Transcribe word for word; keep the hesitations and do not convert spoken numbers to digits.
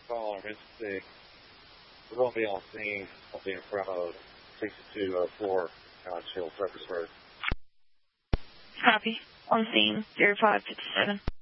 call on emergency. We're going to be on scene. I'll be in front of sixty-two oh four College Hill, Cypress Road. Copy. On scene, zero five fifty-seven.